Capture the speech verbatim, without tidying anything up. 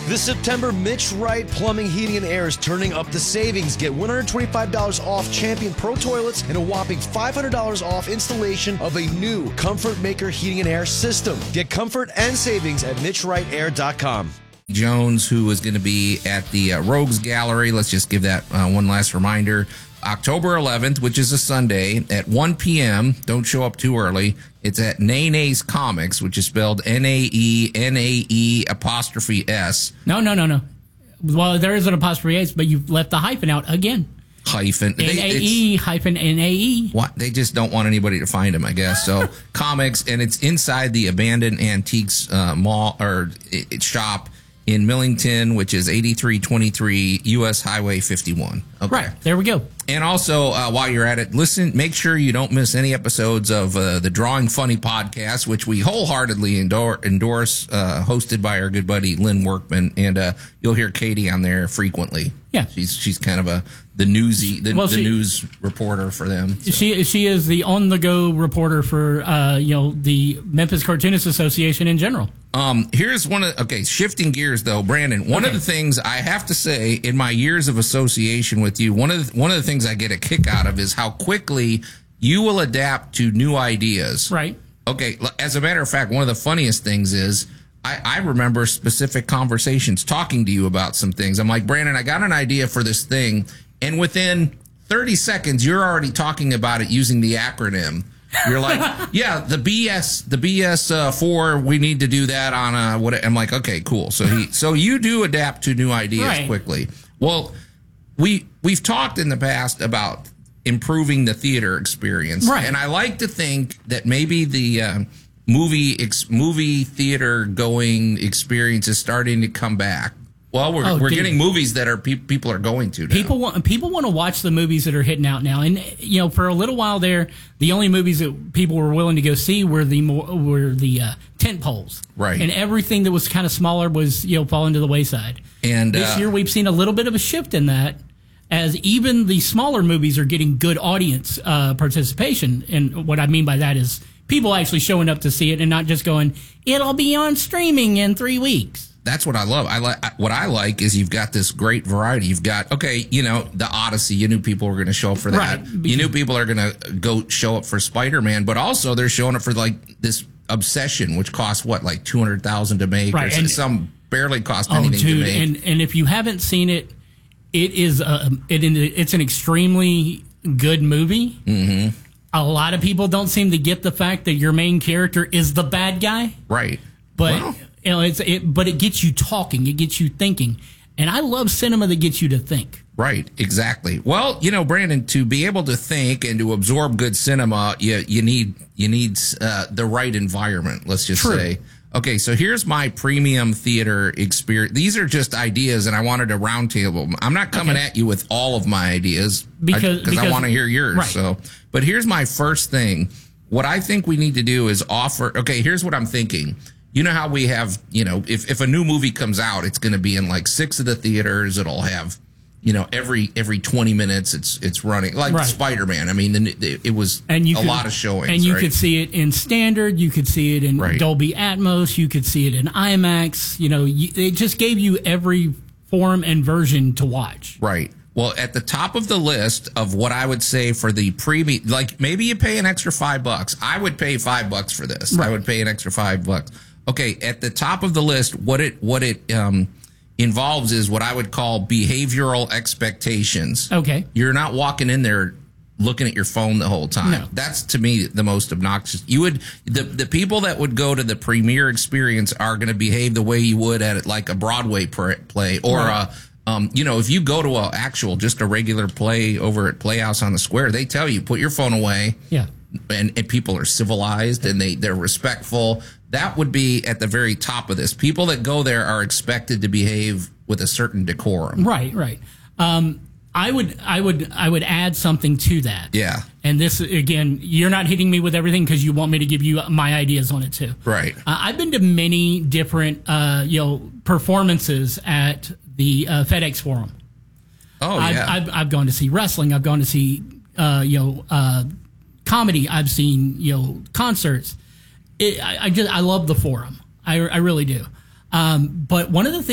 This September, Mitch Wright Plumbing, Heating, and Air is turning up the savings. Get one hundred twenty-five dollars off Champion Pro Toilets and a whopping five hundred dollars off installation of a new Comfort Maker Heating and Air system. Get comfort and savings at mitch wright air dot com. Jones, who is going to be at the uh, Rogues Gallery. Let's just give that uh, one last reminder. October eleventh, which is a Sunday, at one p.m. Don't show up too early. It's at Nene's Comics, which is spelled N A E N A E apostrophe S. No, no, no, no. Well, there is an apostrophe S, but you've left the hyphen out again. Hyphen. N A E hyphen N A E. What? They just don't want anybody to find them, I guess. So comics, and it's inside the abandoned antiques uh, mall or it, it shop in Millington, which is eighty-three twenty-three U S Highway fifty-one. Okay. Right. There we go. And also, uh, while you're at it, listen, make sure you don't miss any episodes of uh, the Drawing Funny podcast, which we wholeheartedly endorse, endorse uh, hosted by our good buddy Lynn Workman. And uh, you'll hear Katie on there frequently. Yeah. She's she's kind of a the newsy the, well, the she, news reporter for them. So. She she is the on the go reporter for uh, you know the Memphis Cartoonists Association in general. Um, here's one of okay, shifting gears though, Brandon. One okay. of the things I have to say in my years of association with you, one of the, one of the things I get a kick out of is how quickly you will adapt to new ideas. Right. Okay. As a matter of fact, one of the funniest things is I, I remember specific conversations talking to you about some things. I'm like, Brandon, I got an idea for this thing, and within thirty seconds, you're already talking about it using the acronym. You're like, yeah, the B S, the B S uh, four, we need to do that on a what? I'm like, okay, cool. So he, so you do adapt to new ideas right. quickly. Well, we we've talked in the past about improving the theater experience, right? And I like to think that maybe the uh, movie ex, movie theater going experience is starting to come back. Well, we're oh, we're dude. getting movies that are pe- people are going to now. People want people want to watch the movies that are hitting out now, and you know, for a little while there, the only movies that people were willing to go see were the more, were the uh, tent poles, right? And everything that was kind of smaller was you know falling to the wayside. And this uh, year, we've seen a little bit of a shift in that, as even the smaller movies are getting good audience uh, participation. And what I mean by that is people actually showing up to see it and not just going, "It'll be on streaming in three weeks." That's what I love. I like what I like is you've got this great variety. You've got okay, you know, the Odyssey. You knew people were going to show up for that. Right. You knew people are going to go show up for Spider-Man, but also they're showing up for like this Obsession, which costs what, like two hundred thousand to make, right. or and, some barely cost oh, anything dude, to make. And and if you haven't seen it, it is a, it it's an extremely good movie. Mm-hmm. A lot of people don't seem to get the fact that your main character is the bad guy, right? But. Well, You know, it's it, but it gets you talking, it gets you thinking, and I love cinema that gets you to think. Right, exactly. Well, you know, Brandon, to be able to think and to absorb good cinema, you you need you need uh, the right environment. Let's just True. say. Okay, so here's my premium theater experience. These are just ideas, and I wanted to roundtable them. I'm not coming okay. at you with all of my ideas because I, because I want to hear yours. Right. So, but here's my first thing. What I think we need to do is offer. Okay, here's what I'm thinking. You know how we have, you know, if, if a new movie comes out, it's going to be in like six of the theaters. It'll have, you know, every every twenty minutes it's it's running like right. Spider-Man. I mean, the, it was and you a could, lot of showings. And you right? could see it in standard. You could see it in right. Dolby Atmos. You could see it in IMAX. You know, you, it just gave you every form and version to watch. Right. Well, at the top of the list of what I would say for the premium, like maybe you pay an extra five bucks. I would pay five bucks for this. Right. I would pay an extra five bucks. Okay, at the top of the list, what it what it um, involves is what I would call behavioral expectations. Okay, you're not walking in there looking at your phone the whole time. No. That's to me the most obnoxious. You would the the people that would go to the premiere experience are going to behave the way you would at like a Broadway play or right. a. Um, you know, if you go to a actual just a regular play over at Playhouse on the Square, they tell you put your phone away. Yeah. And, and people are civilized and they, they're respectful. That would be at the very top of this. People that go there are expected to behave with a certain decorum. Right, right. Um, I would, I would, I would add something to that. Yeah. And this again, you're not hitting me with everything because you want me to give you my ideas on it too. Right. Uh, I've been to many different, uh, you know, performances at the uh, FedEx Forum. Oh I've, yeah. I've, I've gone to see wrestling. I've gone to see, uh, you know. Uh, comedy. I've seen, you know, concerts. It, I, I just, I love the Forum. I, I really do. Um, but one of the things